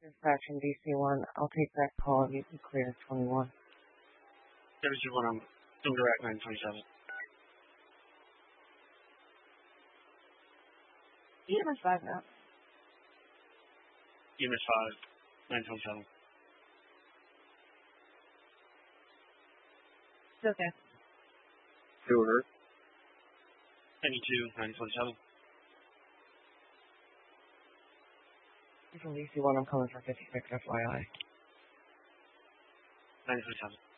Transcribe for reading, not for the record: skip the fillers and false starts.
Dispatch in DC1. I'll take that call. You can clear 21. DC1, I'm indirect 927. EMS 5 now. EMS 5, 927. It's okay. Stewart. 92, 927. From DC1, I'm calling for 56 FYI. 927.